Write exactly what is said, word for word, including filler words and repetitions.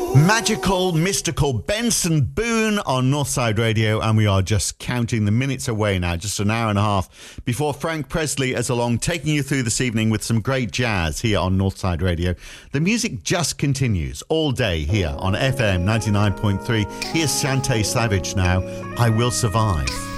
Magical, mystical Benson Boone on Northside Radio, and we are just counting the minutes away now, just an hour and a half before Frank Presley is along, taking you through this evening with some great jazz here on Northside Radio. The music just continues all day here on F M ninety-nine point three. Here's Shantae Savage now, I Will Survive.